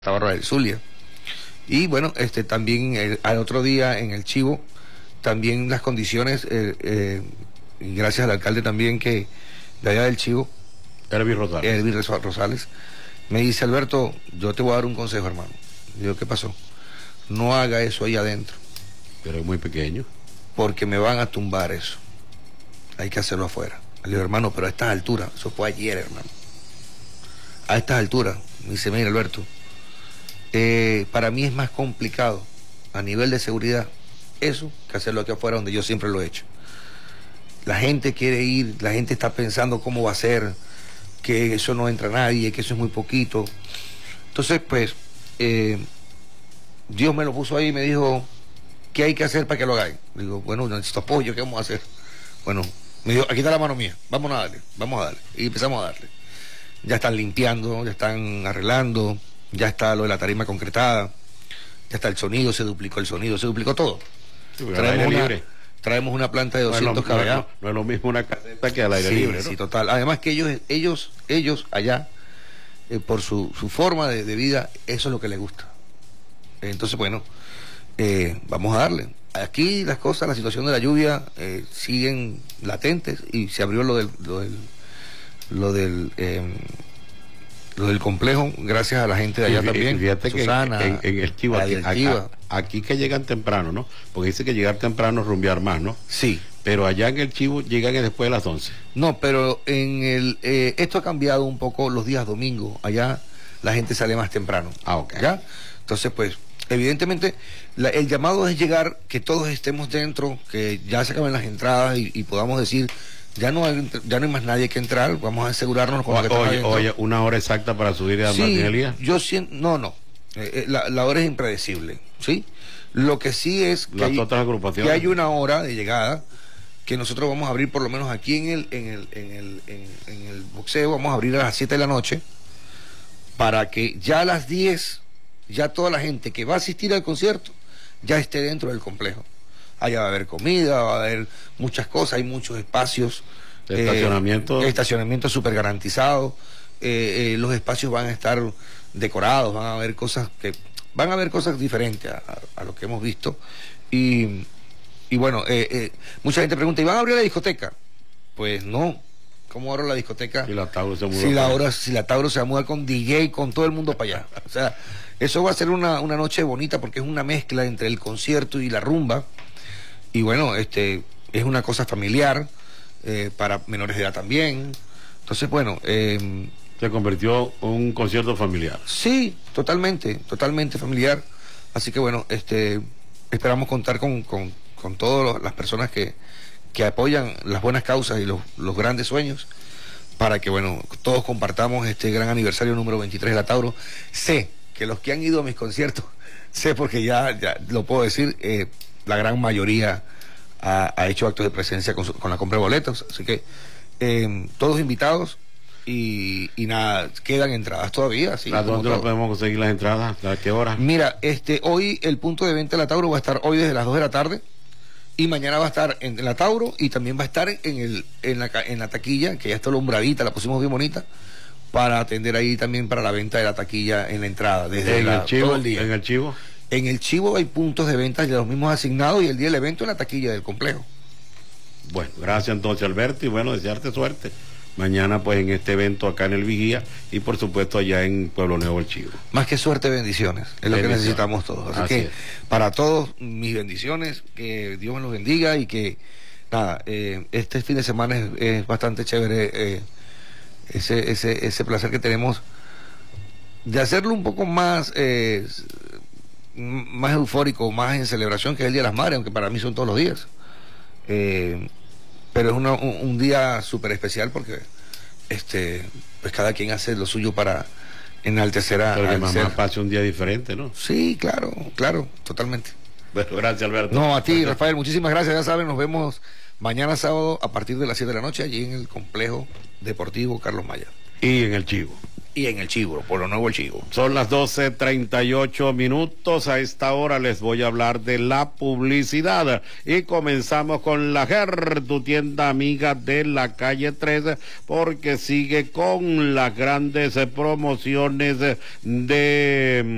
Barra del Zulia. Y bueno, también al otro día en el Chivo, también las condiciones, y gracias al alcalde también que de allá del Chivo, Elvis Rosales, me dice: Alberto, yo te voy a dar un consejo, hermano. Digo, ¿qué pasó? No haga eso ahí adentro. Pero es muy pequeño. Porque me van a tumbar eso. Hay que hacerlo afuera. Le digo, hermano, pero a estas alturas, eso fue ayer, hermano. A estas alturas, me dice: mira, Alberto, para mí es más complicado a nivel de seguridad eso que hacerlo aquí afuera, donde yo siempre lo he hecho. La gente quiere ir, la gente está pensando cómo va a ser, que eso no entra nadie, que eso es muy poquito. Entonces, pues, Dios me lo puso ahí y me dijo: ¿qué hay que hacer para que lo hagáis? Digo, bueno, necesito apoyo, ¿qué vamos a hacer? Bueno, me dijo: aquí está la mano mía, vamos a darle. Y empezamos a darle. Ya están limpiando, ya están arreglando, ya está lo de la tarima concretada, ya está el sonido, se duplicó todo. Sí, traemos una planta de 200 kVA. No es lo mismo una caseta que al aire libre, ¿no? Sí, total. Además que ellos allá, por su forma de vida, eso es lo que les gusta. Entonces, bueno, vamos a darle. Aquí las cosas, la situación de la lluvia siguen latentes, y se abrió lo del complejo gracias a la gente de allá también. Fíjate Susana, que en el Chivo, aquí que llegan temprano, ¿no? Porque dice que llegar temprano es rumbear más, ¿no? Sí. Pero allá en el Chivo llegan después de las 11. No, pero esto ha cambiado un poco los días domingos. Allá la gente sale más temprano. Ah, ok. ¿Ya? Entonces, pues, evidentemente, el llamado es llegar, que todos estemos dentro, que ya se acaben las entradas y podamos decir: ya no hay más nadie que entrar, vamos a asegurarnos con lo que está adentro. Oye, una hora exacta para subir a Martín Elías. Yo siento, no. La hora es impredecible, ¿sí? Lo que sí es que otras agrupaciones, que hay una hora de llegada que nosotros vamos a abrir, por lo menos aquí en el boxeo, vamos a abrir a las 7 de la noche, para que ya a las 10, ya toda la gente que va a asistir al concierto ya esté dentro del complejo. Allá va a haber comida, va a haber muchas cosas, hay muchos espacios. Estacionamiento súper garantizado. Los espacios van a estar decorados, van a haber cosas diferentes a lo que hemos visto. Y bueno, mucha gente pregunta: ¿y van a abrir la discoteca? Pues no. ¿Cómo abro la discoteca? Si la Tauro se muda. Si la Tauro se va a mudar con DJ, con todo el mundo para allá. O sea, eso va a ser una noche bonita, porque es una mezcla entre el concierto y la rumba. Y bueno, es una cosa familiar, para menores de edad también. Entonces, bueno, se convirtió en un concierto familiar. Sí, totalmente familiar. Así que bueno, esperamos contar con todas las personas que apoyan las buenas causas y los grandes sueños, para que, bueno, todos compartamos este gran aniversario número 23 de la Tauro. Sé que los que han ido a mis conciertos, sé porque ya lo puedo decir, la gran mayoría ha hecho actos de presencia con la compra de boletos, así que todos invitados. Y nada, quedan entradas todavía. ¿Sí? ¿A dónde podemos conseguir las entradas? ¿A qué hora? Mira, hoy el punto de venta de la Tauro va a estar hoy desde las 2 de la tarde, y mañana va a estar en la Tauro, y también va a estar en la taquilla, que ya está alumbradita, la pusimos bien bonita, para atender ahí también para la venta de la taquilla en la entrada, desde todo el día. ¿En el Chivo? En el Chivo hay puntos de venta de los mismos asignados, y el día del evento en la taquilla del complejo. Bueno, gracias entonces, Alberto, y bueno, desearte suerte mañana pues en este evento acá en el Vigía, y por supuesto allá en Pueblo Nuevo El Chivo. Más que suerte, bendiciones, es lo que necesitamos todos. Así que para todos mis bendiciones, que Dios me los bendiga, y que nada, este fin de semana es bastante chévere, ese placer que tenemos de hacerlo un poco más eufórico, más en celebración, que es el Día de las Madres, aunque para mí son todos los días. Pero es un día súper especial, porque pues cada quien hace lo suyo para enaltecer a... Pero que mamá pase un día diferente, ¿no? Sí, claro, totalmente. Bueno, gracias, Alberto. No, a ti, Rafael, muchísimas gracias. Ya saben, nos vemos mañana sábado a partir de las 7 de la noche, allí en el Complejo Deportivo Carlos Maya. Y en el Chivo. Y en el Chivo, por lo nuevo el Chivo. Son las 12:38. A esta hora les voy a hablar de la publicidad. Y comenzamos con la GER, tu tienda amiga de la calle 3, porque sigue con las grandes promociones de